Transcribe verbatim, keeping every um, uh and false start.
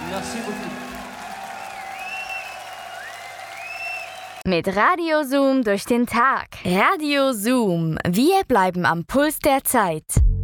Merci beaucoup. Mit Radio Zoom durch den Tag. Radio Zoom. Wir bleiben am Puls der Zeit.